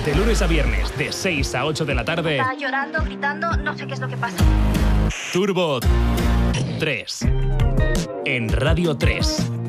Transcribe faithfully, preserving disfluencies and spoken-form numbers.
De lunes a viernes, de seis a ocho de la tarde. Está llorando, gritando, no sé qué es lo que pasa. Turbo tres. En Radio tres.